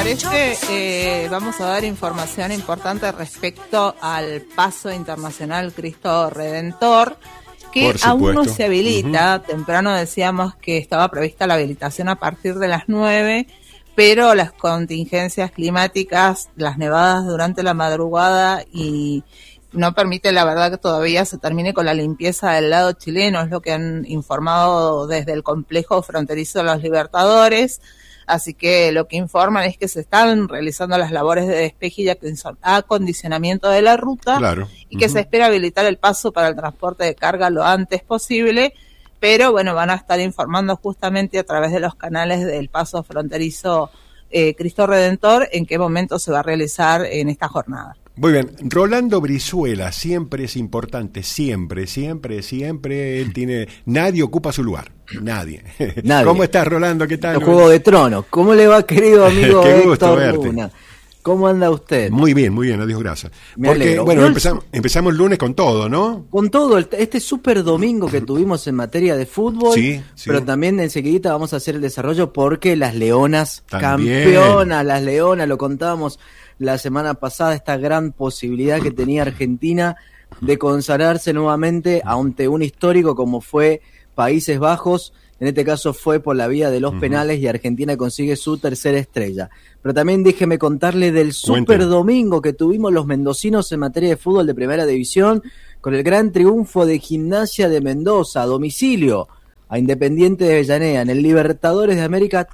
parece, vamos a dar información importante respecto al paso internacional Cristo Redentor, que aún no se habilita. Temprano decíamos que estaba prevista la habilitación a partir de las 9, pero las contingencias climáticas, las nevadas durante la madrugada y no permite, la verdad, que todavía se termine con la limpieza del lado chileno, es lo que han informado desde el complejo fronterizo de los Libertadores. Así que lo que informan es que se están realizando las labores de despeje y acondicionamiento de la ruta, y que se espera habilitar el paso para el transporte de carga lo antes posible, pero bueno, van a estar informando justamente a través de los canales del paso fronterizo Cristo Redentor en qué momento se va a realizar en esta jornada. Muy bien, Rolando Brizuela, siempre es importante, siempre, él tiene, nadie ocupa su lugar, nadie. ¿Cómo estás, Rolando? ¿Qué tal? El Juego de Tronos, ¿cómo le va, querido amigo Qué gusto Héctor verte. Luna? ¿Cómo anda usted? Muy bien, adiós, gracias. Me Porque, alegro. bueno, empezamos el lunes con todo, ¿no? Con todo, este súper domingo que tuvimos en materia de fútbol, sí. Pero también enseguidita vamos a hacer el desarrollo porque las Leonas, también. Campeonas, las Leonas, lo contábamos la semana pasada, esta gran posibilidad que tenía Argentina de consagrarse nuevamente ante un histórico como fue Países Bajos. En este caso fue por la vía de los penales y Argentina consigue su tercera estrella. Pero también déjeme contarle del super domingo que tuvimos los mendocinos en materia de fútbol de primera división, con el gran triunfo de Gimnasia de Mendoza a domicilio a Independiente de Avellaneda en el Libertadores de América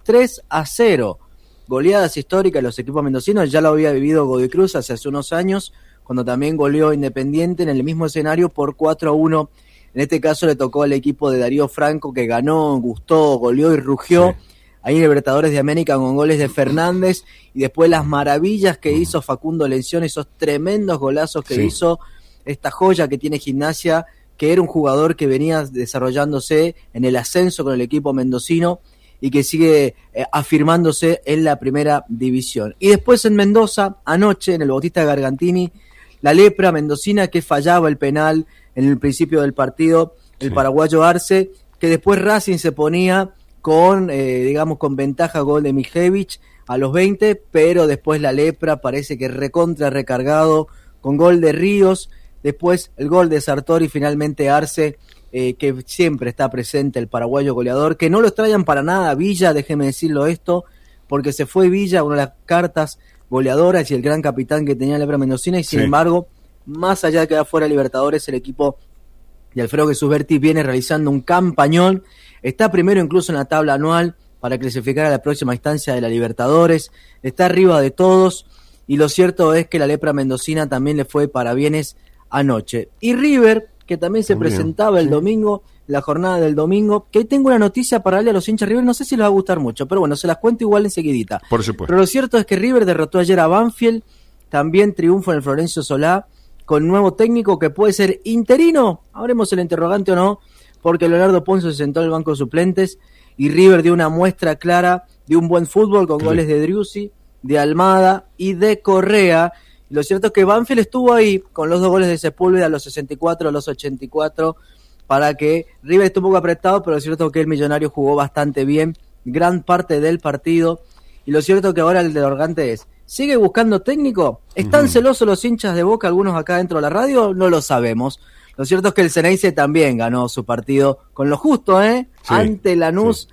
3-0. Goleadas históricas de los equipos mendocinos, ya lo había vivido Godoy Cruz hace unos años, cuando también goleó Independiente en el mismo escenario por 4-1. En este caso le tocó al equipo de Darío Franco, que ganó, gustó, goleó y rugió. Sí. Ahí en Libertadores de América con goles de Fernández, y después las maravillas que hizo Facundo Lencioni, esos tremendos golazos que hizo esta joya que tiene Gimnasia, que era un jugador que venía desarrollándose en el ascenso con el equipo mendocino y que sigue afirmándose en la primera división. Y después en Mendoza, anoche, en el Bautista Gargantini, la lepra mendocina que fallaba el penal en el principio del partido, el paraguayo Arce, que después Racing se ponía con ventaja, gol de Mijevich a los 20, pero después la lepra parece que recontra recargado con gol de Ríos, después el gol de Sartori, finalmente Arce, que siempre está presente, el paraguayo goleador, que no lo extrañan para nada Villa, déjeme decirlo esto, porque se fue Villa, una de las cartas goleadoras y el gran capitán que tenía la lepra mendocina, y sin embargo, más allá de quedar fuera de Libertadores, el equipo de Alfredo Jesús Berti viene realizando un campañón, está primero incluso en la tabla anual para clasificar a la próxima instancia de la Libertadores, está arriba de todos, y lo cierto es que la lepra mendocina también le fue para bienes anoche. Y River, que también se presentaba el domingo, la jornada del domingo, que hoy tengo una noticia para darle a los hinchas River, no sé si les va a gustar mucho, pero bueno, se las cuento igual enseguidita. Por supuesto. Pero lo cierto es que River derrotó ayer a Banfield, también triunfo en el Florencio Solá, con nuevo técnico que puede ser interino, habremos el interrogante o no, porque Leonardo Ponzo se sentó en el banco de suplentes, y River dio una muestra clara de un buen fútbol con goles de Driussi, de Almada y de Correa. Lo cierto es que Banfield estuvo ahí con los 2 goles de Sepúlveda a los 64, a los 84, para que River esté un poco apretado, pero lo cierto es que el Millonario jugó bastante bien, gran parte del partido, y lo cierto es que ahora el interrogante es, ¿sigue buscando técnico? ¿Están celosos los hinchas de Boca, algunos acá dentro de la radio? No lo sabemos. Lo cierto es que el Ceneice también ganó su partido con lo justo, ante Lanús,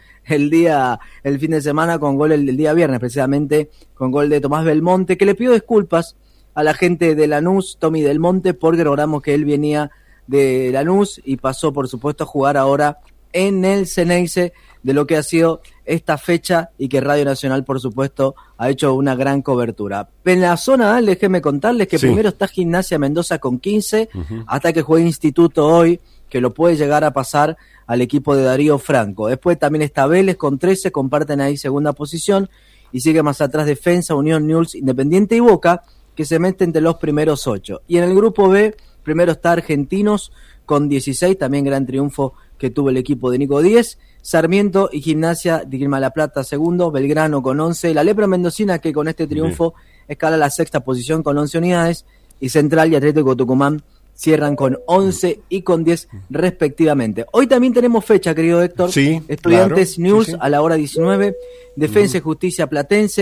el fin de semana, con gol el día viernes, precisamente, con gol de Tomás Belmonte, que le pido disculpas a la gente de Lanús, Tommy Del Monte, porque logramos que él venía de Lanús y pasó, por supuesto, a jugar ahora en el Ceneice, de lo que ha sido esta fecha, y que Radio Nacional, por supuesto, ha hecho una gran cobertura. En la zona A, déjenme contarles que primero está Gimnasia Mendoza con 15, hasta que juegue Instituto hoy, que lo puede llegar a pasar al equipo de Darío Franco. Después también está Vélez con 13, comparten ahí segunda posición, y sigue más atrás Defensa, Unión, Newell's, Independiente y Boca, que se mete entre los primeros 8. Y en el grupo B, primero está Argentinos con 16, también gran triunfo que tuvo el equipo de Nico 10, Sarmiento y Gimnasia de Quilmes La Plata segundo, Belgrano con 11, la lepra mendocina, que con este triunfo escala la sexta posición con 11 unidades, y Central y Atlético Tucumán cierran con 11 y con 10 respectivamente. Hoy también tenemos fecha, querido Héctor. Estudiantes News a la hora 19, Defensa y Justicia Platense,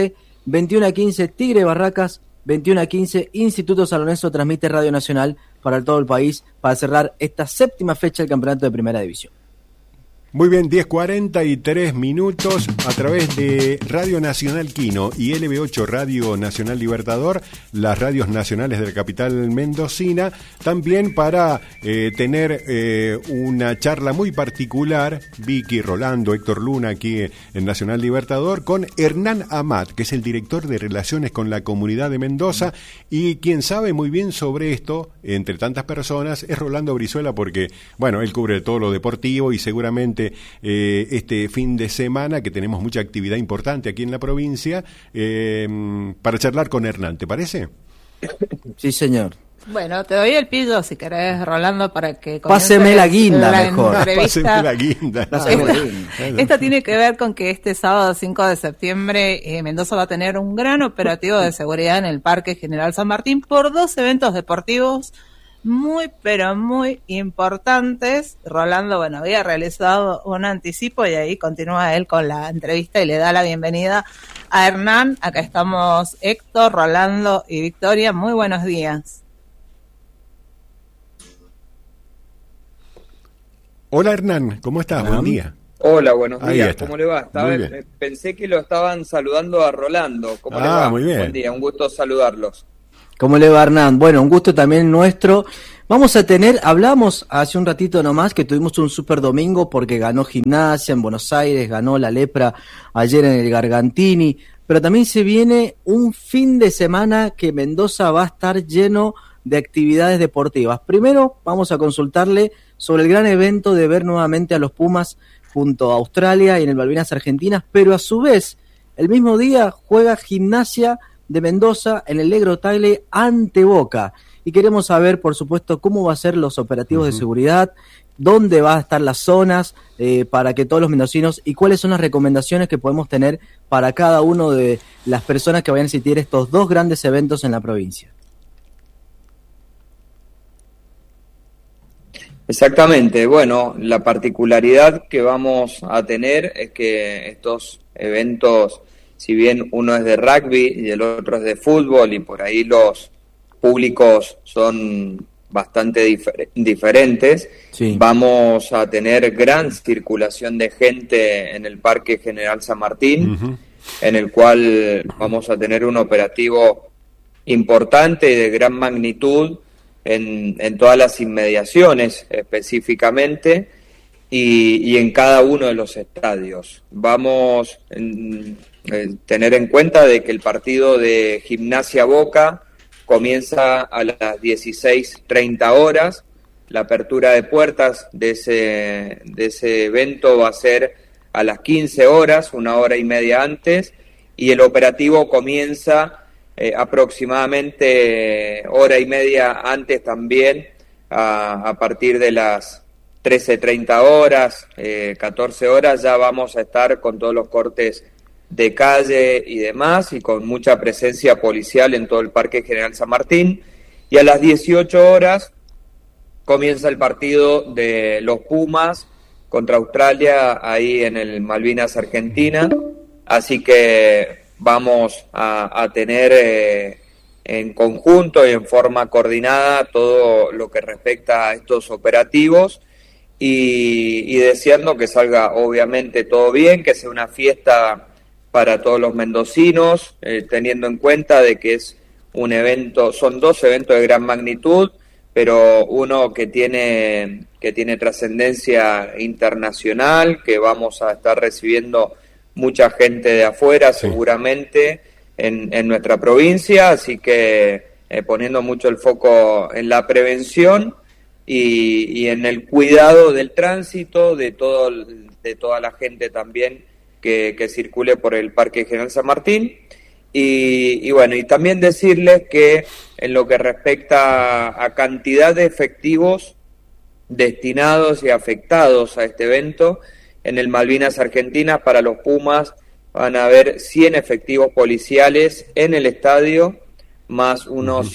21 a 15 Tigre Barracas, 21 a 15 Instituto San Lorenzo transmite Radio Nacional para todo el país para cerrar esta 7ª fecha del campeonato de Primera División. Muy bien, 10:43 a través de Radio Nacional Quino y LB8 Radio Nacional Libertador, las radios nacionales de la capital mendocina, también para tener una charla muy particular, Vicky, Rolando, Héctor Luna aquí en Nacional Libertador, con Hernán Amat, que es el director de Relaciones con la Comunidad de Mendoza, y quien sabe muy bien sobre esto, entre tantas personas, es Rolando Brizuela, porque, bueno, él cubre todo lo deportivo y seguramente este fin de semana, que tenemos mucha actividad importante aquí en la provincia, para charlar con Hernán, ¿te parece? Sí, señor. Bueno, te doy el pillo si querés, Rolando, para que... Páseme la guinda, mejor. Páseme la guinda. Esta tiene que ver con que este sábado 5 de septiembre Mendoza va a tener un gran operativo de seguridad en el Parque General San Martín por 2 eventos deportivos muy, pero muy importantes. Rolando, bueno, había realizado un anticipo y ahí continúa él con la entrevista y le da la bienvenida a Hernán. Acá estamos Héctor, Rolando y Victoria. Muy buenos días. Hola Hernán, ¿cómo estás? Buen día. Hola, buenos días. ¿Cómo le va? Pensé que lo estaban saludando a Rolando. ¿Cómo le va? Muy bien. Buen día, un gusto saludarlos. ¿Cómo le va, Hernán? Bueno, un gusto también nuestro. Vamos a tener, hablamos hace un ratito nomás que tuvimos un super domingo porque ganó Gimnasia en Buenos Aires, ganó la Lepra ayer en el Gargantini, pero también se viene un fin de semana que Mendoza va a estar lleno de actividades deportivas. Primero vamos a consultarle sobre el gran evento de ver nuevamente a los Pumas junto a Australia y en el Malvinas Argentinas, pero a su vez, el mismo día juega Gimnasia de Mendoza en el Negro Tagle ante Boca. Y queremos saber, por supuesto, cómo va a ser los operativos de seguridad, dónde van a estar las zonas para que todos los mendocinos y cuáles son las recomendaciones que podemos tener para cada uno de las personas que vayan a asistir estos 2 grandes eventos en la provincia. Exactamente. Bueno, la particularidad que vamos a tener es que estos eventos, si bien uno es de rugby y el otro es de fútbol y por ahí los públicos son bastante diferentes, sí, vamos a tener gran circulación de gente en el Parque General San Martín, en el cual vamos a tener un operativo importante y de gran magnitud en todas las inmediaciones específicamente y en cada uno de los estadios. Vamos a tener en cuenta de que el partido de Gimnasia Boca comienza a las 16:30 horas. La apertura de puertas de ese evento va a ser a las 15 horas, 1 hora y media antes, y el operativo comienza aproximadamente hora y media antes también, a partir de las 13:30 horas, 14 horas, ya vamos a estar con todos los cortes de calle y demás, y con mucha presencia policial en todo el Parque General San Martín. Y a las 18 horas comienza el partido de los Pumas contra Australia, ahí en el Malvinas Argentina. Así que vamos a tener en conjunto y en forma coordinada todo lo que respecta a estos operativos y deseando que salga obviamente todo bien, que sea una fiesta para todos los mendocinos, teniendo en cuenta de que es un evento, son 2 eventos de gran magnitud, pero uno que tiene trascendencia internacional, que vamos a estar recibiendo mucha gente de afuera seguramente en nuestra provincia, así que poniendo mucho el foco en la prevención y en el cuidado del tránsito de toda la gente también que circule por el Parque General San Martín. Y bueno, y también decirles que en lo que respecta a cantidad de efectivos destinados y afectados a este evento, en el Malvinas Argentinas para los Pumas van a haber 100 efectivos policiales en el estadio, más unos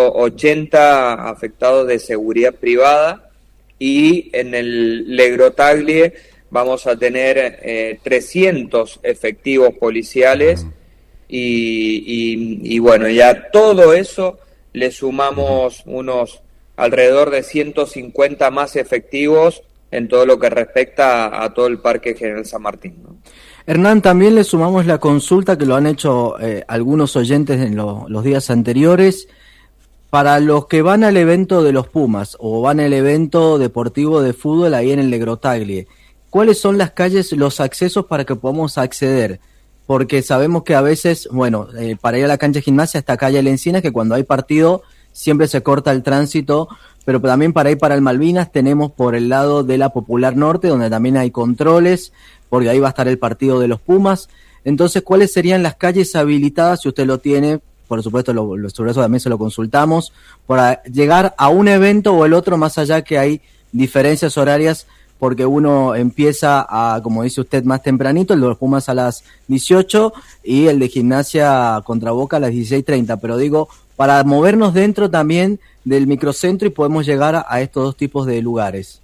180 afectados de seguridad privada, y en el Negro Tagle vamos a tener 300 efectivos policiales y bueno, y a todo eso le sumamos unos alrededor de 150 más efectivos en todo lo que respecta a todo el Parque General San Martín, ¿no? Hernán, también le sumamos la consulta que lo han hecho algunos oyentes en los días anteriores. Para los que van al evento de los Pumas o van al evento deportivo de fútbol ahí en el Legrotaglie, ¿cuáles son las calles, los accesos para que podamos acceder? Porque sabemos que a veces, bueno, para ir a la cancha de gimnasia está calle La Encina, que cuando hay partido siempre se corta el tránsito, pero también para ir para el Malvinas tenemos por el lado de la Popular Norte, donde también hay controles, porque ahí va a estar el partido de los Pumas. Entonces, ¿cuáles serían las calles habilitadas, si usted lo tiene? Por supuesto, sobre eso también se lo consultamos, para llegar a un evento o el otro, más allá que hay diferencias horarias, porque uno empieza a, como dice usted, más tempranito, el de los Pumas a las 18 y el de gimnasia contra Boca a las 16:30, pero digo, para movernos dentro también del microcentro y podemos llegar a estos dos tipos de lugares.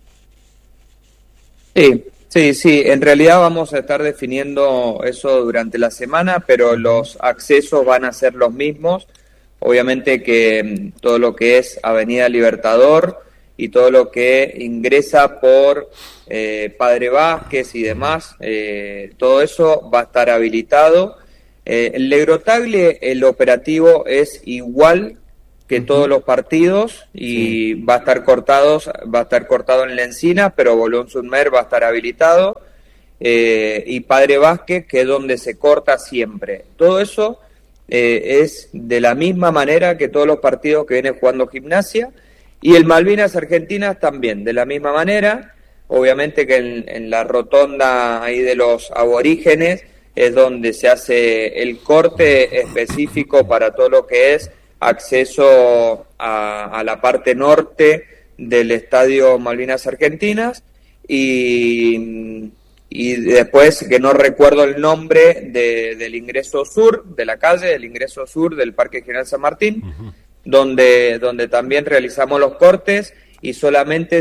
Sí, en realidad vamos a estar definiendo eso durante la semana, pero los accesos van a ser los mismos. Obviamente que todo lo que es Avenida Libertador y todo lo que ingresa por Padre Vázquez y demás, todo eso va a estar habilitado. El Legrotaglie, el operativo es igual que todos los partidos y va a estar cortado en La Encina, pero Boulogne-sur-Mer va a estar habilitado, y Padre Vázquez, que es donde se corta siempre. Todo eso es de la misma manera que todos los partidos que viene jugando Gimnasia, y el Malvinas Argentinas también, de la misma manera. Obviamente que en la rotonda ahí de los aborígenes es donde se hace el corte específico para todo lo que es acceso a la parte norte del Estadio Malvinas Argentinas, y después, que no recuerdo el nombre del ingreso sur de la calle, del ingreso sur del Parque General San Martín, donde también realizamos los cortes, y solamente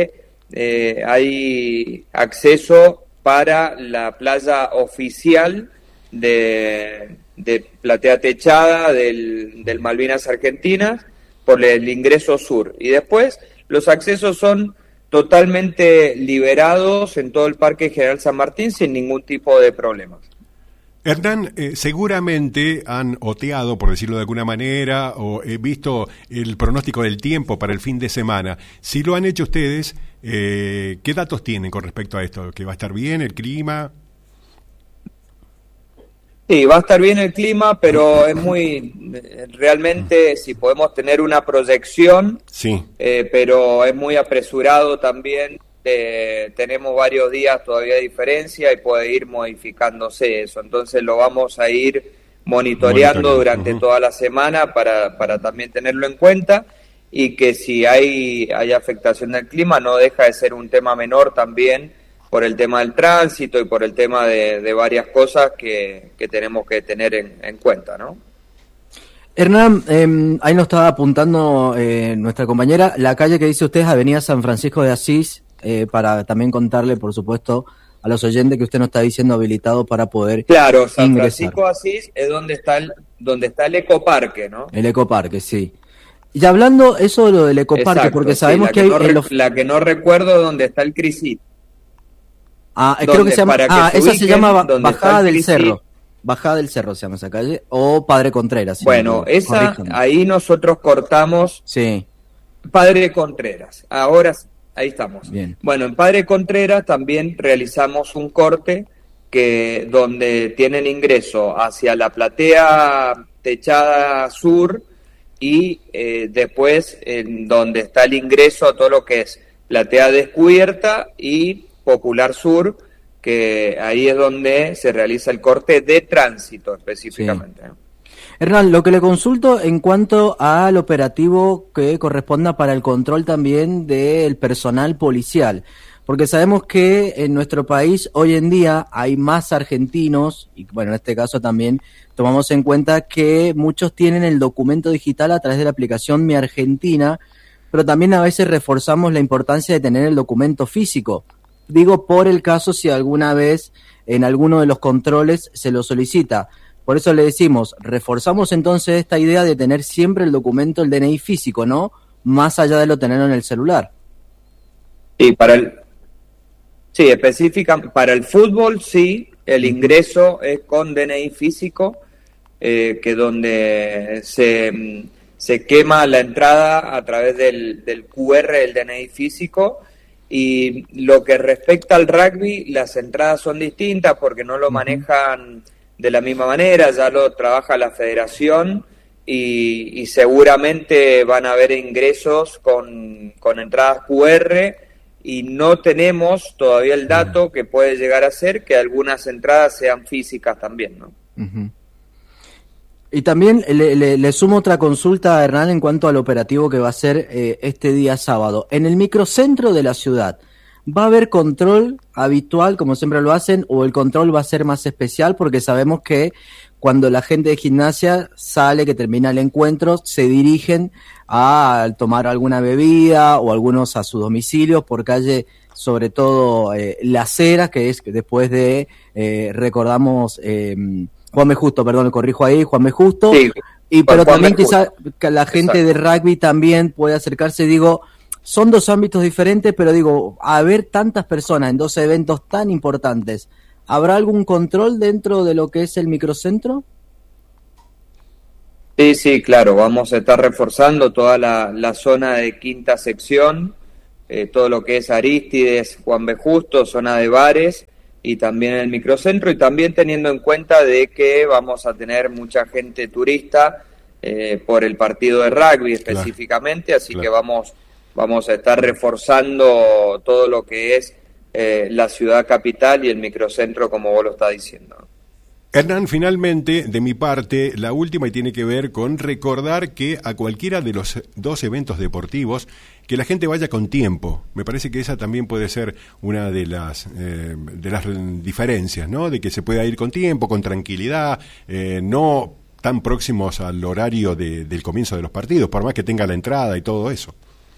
hay acceso para la playa oficial de Platea Techada del Malvinas Argentinas, por el ingreso sur, y después los accesos son totalmente liberados en todo el Parque General San Martín sin ningún tipo de problemas. Hernán, seguramente han oteado, por decirlo de alguna manera, o visto el pronóstico del tiempo para el fin de semana. Si lo han hecho ustedes, ¿qué datos tienen con respecto a esto? ¿Que va a estar bien el clima? Sí, va a estar bien el clima, pero es realmente, si podemos tener una proyección, sí, pero es muy apresurado también. Tenemos varios días todavía de diferencia y puede ir modificándose eso. Entonces lo vamos a ir monitoreando durante toda la semana para también tenerlo en cuenta, y que si hay afectación del clima no deja de ser un tema menor también, por el tema del tránsito y por el tema de varias cosas que tenemos que tener en cuenta, ¿no? Hernán, ahí nos estaba apuntando nuestra compañera, la calle que dice usted es Avenida San Francisco de Asís, para también contarle, por supuesto, a los oyentes que usted nos está diciendo habilitado para poder Claro, San ingresar. Francisco de Asís es donde está el ecoparque, ¿no? El ecoparque, sí. Y hablando eso de lo del ecoparque, exacto, porque sabemos que hay... La que no recuerdo dónde está el Crisito. Creo que se llama... esa se llama Bajada del Crisit. Cerro. Bajada del Cerro se llama esa calle, o Padre Contreras. Bueno, corríjame. ahí nosotros cortamos Sí. Padre Contreras. Ahora ahí estamos. Bien. Bueno, en Padre Contreras también realizamos un corte donde tienen ingreso hacia la Platea Techada Sur, y después en donde está el ingreso a todo lo que es Platea Descubierta y Popular Sur, que ahí es donde se realiza el corte de tránsito específicamente. Sí. Hernán, lo que le consulto en cuanto al operativo que corresponda para el control también del personal policial, porque sabemos que en nuestro país hoy en día hay más argentinos, y bueno, en este caso también tomamos en cuenta que muchos tienen el documento digital a través de la aplicación Mi Argentina, pero también a veces reforzamos la importancia de tener el documento físico. Digo, por el caso si alguna vez en alguno de los controles se lo solicita. Por eso le decimos, reforzamos entonces esta idea de tener siempre el documento, el DNI físico, ¿no? Más allá de lo tenerlo en el celular. Y específicamente para el fútbol, sí, el ingreso es con DNI físico, que donde se quema la entrada a través del QR del DNI físico. Y lo que respecta al rugby, las entradas son distintas porque no lo manejan de la misma manera, ya lo trabaja la federación y seguramente van a haber ingresos con entradas QR, y no tenemos todavía el dato que puede llegar a ser que algunas entradas sean físicas también, ¿no? Uh-huh. Y también le sumo otra consulta a Hernán en cuanto al operativo que va a ser este día sábado. En el microcentro de la ciudad, ¿va a haber control habitual como siempre lo hacen, o el control va a ser más especial? Porque sabemos que cuando la gente de Gimnasia sale, que termina el encuentro, se dirigen a tomar alguna bebida o algunos a su domicilio por calle, sobre todo Las Heras, que es después de, recordamos... Juan B. Justo, perdón, corrijo ahí, Juan B. Justo, sí, pero también quizá la gente de rugby también puede acercarse. Digo, son dos ámbitos diferentes, pero digo, a ver tantas personas en dos eventos tan importantes, ¿habrá algún control dentro de lo que es el microcentro? Sí, claro, vamos a estar reforzando toda la zona de quinta sección, todo lo que es Arístides, Juan B. Justo, zona de bares, y también el microcentro, y también teniendo en cuenta de que vamos a tener mucha gente turista por el partido de rugby específicamente, así que vamos a estar reforzando todo lo que es la ciudad capital y el microcentro, como vos lo estás diciendo. Hernán, finalmente, de mi parte, la última, y tiene que ver con recordar que a cualquiera de los dos eventos deportivos, que la gente vaya con tiempo. Me parece que esa también puede ser una de las diferencias, ¿no? De que se pueda ir con tiempo, con tranquilidad, no tan próximos al horario del comienzo de los partidos, por más que tenga la entrada y todo eso.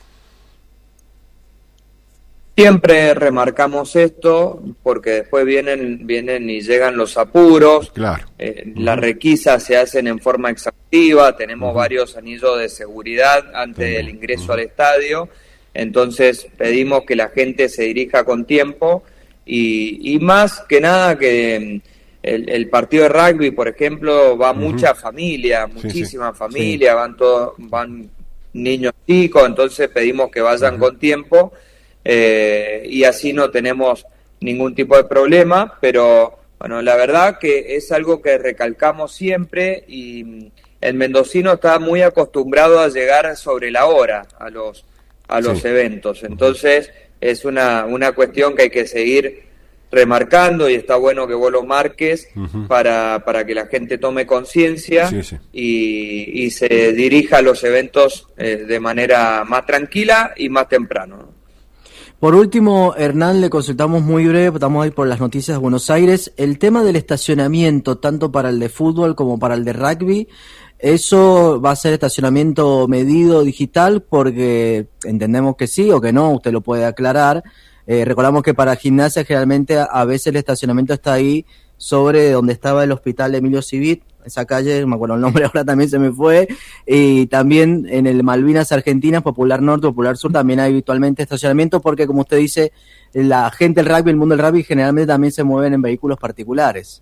Siempre remarcamos esto porque después vienen y llegan los apuros. Claro. Las requisas se hacen en forma exhaustiva, tenemos varios anillos de seguridad antes del ingreso al estadio, entonces pedimos que la gente se dirija con tiempo y más que nada que el partido de rugby, por ejemplo, va mucha familia, muchísima familia, van niños chicos, entonces pedimos que vayan con tiempo. Y así no tenemos ningún tipo de problema, pero bueno, la verdad que es algo que recalcamos siempre, y el mendocino está muy acostumbrado a llegar sobre la hora a los eventos, entonces es una cuestión que hay que seguir remarcando, y está bueno que vos lo marques para que la gente tome conciencia y se dirija a los eventos de manera más tranquila y más temprano, ¿no? Por último, Hernán, le consultamos muy breve, estamos ahí por las noticias de Buenos Aires, el tema del estacionamiento, tanto para el de fútbol como para el de rugby, ¿eso va a ser estacionamiento medido digital? Porque entendemos que sí o que no, usted lo puede aclarar. Recordamos que para Gimnasia generalmente a veces el estacionamiento está ahí sobre donde estaba el hospital Emilio Civit, esa calle, no me acuerdo el nombre, ahora también se me fue, y también en el Malvinas Argentinas, Popular Norte, Popular Sur, también hay habitualmente estacionamiento, porque como usted dice, la gente del rugby, el mundo del rugby, generalmente también se mueven en vehículos particulares.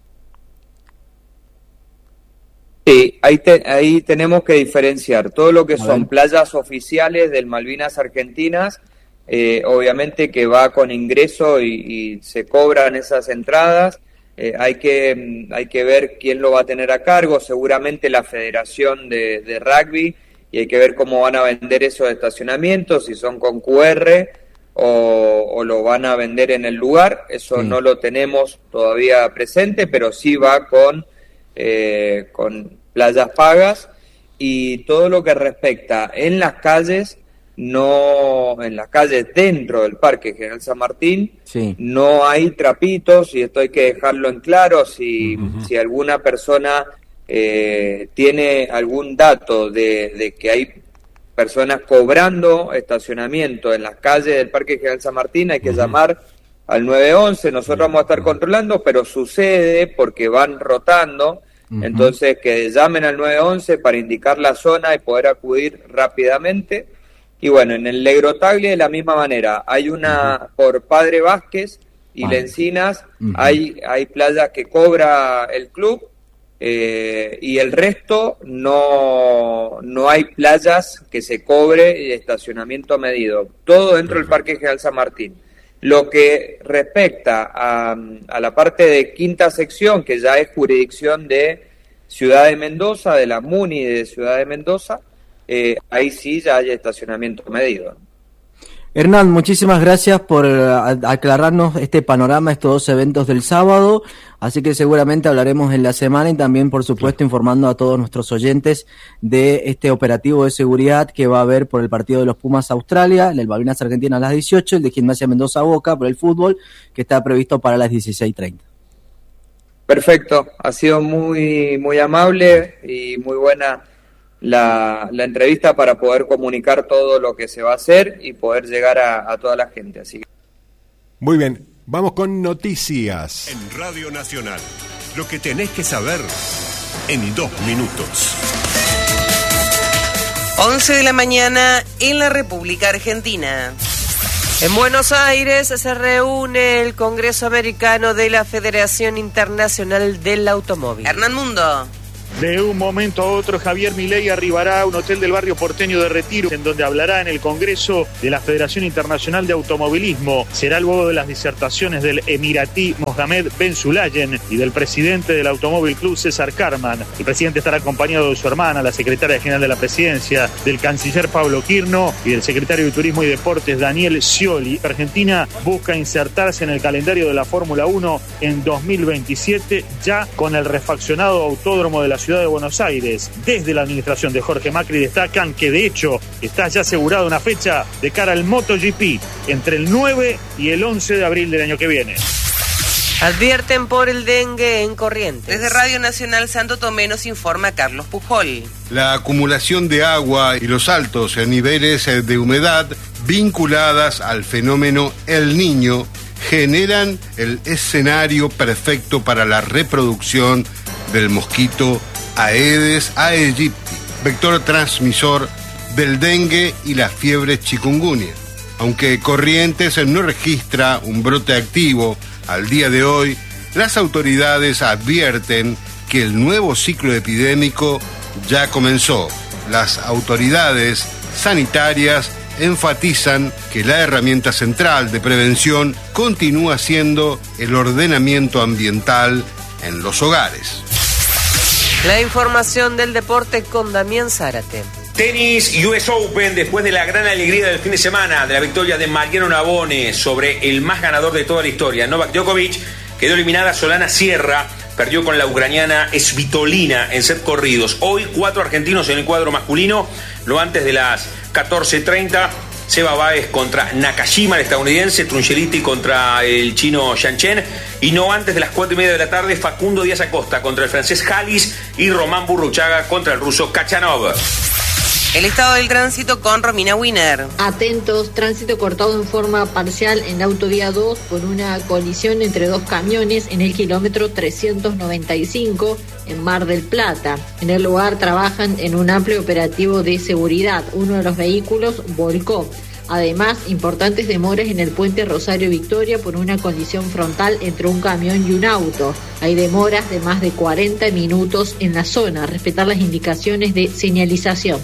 Sí, ahí tenemos que diferenciar todo lo que son playas oficiales del Malvinas Argentinas, obviamente que va con ingreso y se cobran esas entradas. Hay que ver quién lo va a tener a cargo, seguramente la Federación de Rugby, y hay que ver cómo van a vender esos estacionamientos, si son con QR o lo van a vender en el lugar. Eso no lo tenemos todavía presente, pero sí va con playas pagas, y todo lo que respecta en las calles, no en las calles dentro del Parque General San Martín, no hay trapitos, y esto hay que dejarlo en claro. Si alguna persona tiene algún dato de que hay personas cobrando estacionamiento en las calles del Parque General San Martín, hay que llamar al 911, nosotros vamos a estar controlando, pero sucede porque van rotando, Entonces que llamen al 911 para indicar la zona y poder acudir rápidamente. Y bueno, en el Legrotaglia de la misma manera, hay una por Padre Vázquez y Lencinas, hay playas que cobra el club, y el resto no hay playas que se cobre y estacionamiento medido, todo dentro del Parque General San Martín. Lo que respecta a la parte de quinta sección, que ya es jurisdicción de Ciudad de Mendoza, de la MUNI de Ciudad de Mendoza, ahí sí ya hay estacionamiento medido. Hernán, muchísimas gracias por aclararnos este panorama, estos dos eventos del sábado, así que seguramente hablaremos en la semana y también, por supuesto, informando a todos nuestros oyentes de este operativo de seguridad que va a haber por el partido de los Pumas Australia, el Malvinas Argentina a las 18, el de Gimnasia Mendoza Boca por el fútbol, que está previsto para las 16:30. Perfecto, ha sido muy, muy amable y muy buena la entrevista para poder comunicar todo lo que se va a hacer y poder llegar a toda la gente. Así que... Muy bien, vamos con noticias. En Radio Nacional, lo que tenés que saber en 2 minutos. 11 de la mañana en la República Argentina. En Buenos Aires se reúne el Congreso Americano de la Federación Internacional del Automóvil. Hernán Mundo. De un momento a otro, Javier Milei arribará a un hotel del barrio porteño de Retiro, en donde hablará en el Congreso de la Federación Internacional de Automovilismo. Será luego de las disertaciones del emiratí Mohamed Ben Sulayem y del presidente del Automóvil Club, César Carman. El presidente estará acompañado de su hermana, la secretaria general de la presidencia, del canciller Pablo Quirno y del secretario de Turismo y Deportes, Daniel Scioli. Argentina busca insertarse en el calendario de la Fórmula 1 en 2027, ya con el refaccionado autódromo de la ciudad de Buenos Aires. Desde la administración de Jorge Macri destacan que de hecho está ya asegurada una fecha de cara al MotoGP entre el 9 y el 11 de abril del año que viene. Advierten por el dengue en Corrientes. Desde Radio Nacional Santo Tomé nos informa Carlos Pujol. La acumulación de agua y los altos niveles de humedad vinculadas al fenómeno El Niño generan el escenario perfecto para la reproducción del mosquito Aedes aegypti, vector transmisor del dengue y la fiebre chikungunya. Aunque Corrientes no registra un brote activo al día de hoy, las autoridades advierten que el nuevo ciclo epidémico ya comenzó. Las autoridades sanitarias enfatizan que la herramienta central de prevención continúa siendo el ordenamiento ambiental en los hogares. La información del deporte con Damián Zárate. Tenis US Open, después de la gran alegría del fin de semana, de la victoria de Mariano Navone sobre el más ganador de toda la historia, Novak Djokovic, quedó eliminada Solana Sierra, perdió con la ucraniana Svitolina en set corridos. Hoy 4 argentinos en el cuadro masculino, no antes de las 14:30. Seba Báez contra Nakashima, el estadounidense, Trungeliti contra el chino Yanchen, y no antes de las 4:30 de la tarde, Facundo Díaz Acosta contra el francés Halis y Román Burruchaga contra el ruso Kachanov. El estado del tránsito con Romina Wiener. Atentos, tránsito cortado en forma parcial en la autovía 2 por una colisión entre 2 camiones en el kilómetro 395 en Mar del Plata. En el lugar trabajan en un amplio operativo de seguridad. Uno de los vehículos volcó. Además, importantes demoras en el puente Rosario Victoria por una colisión frontal entre un camión y un auto. Hay demoras de más de 40 minutos en la zona. Respetar las indicaciones de señalización.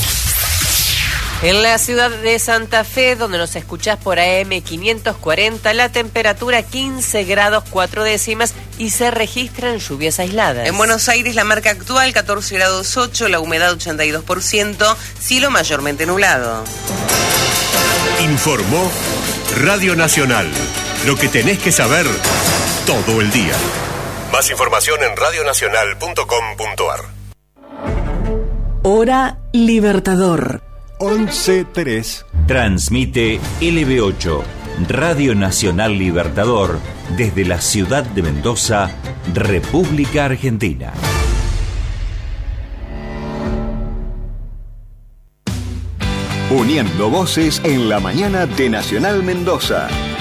En la ciudad de Santa Fe, donde nos escuchás por AM 540, la temperatura 15 grados 4 décimas y se registran lluvias aisladas. En Buenos Aires, la marca actual 14 grados 8, la humedad 82%, cielo mayormente nublado. Informó Radio Nacional. Lo que tenés que saber todo el día. Más información en radionacional.com.ar. Hora Libertador. 11:03. Transmite LB8, Radio Nacional Libertador, desde la ciudad de Mendoza, República Argentina. Uniendo voces en la mañana de Nacional Mendoza.